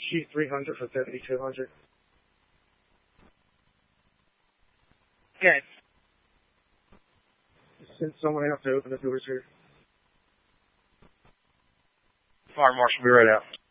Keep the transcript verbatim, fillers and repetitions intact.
Chief three hundred for seventy-two hundred. Okay. Send someone out to open the doors here. Fire Marshal, be right out.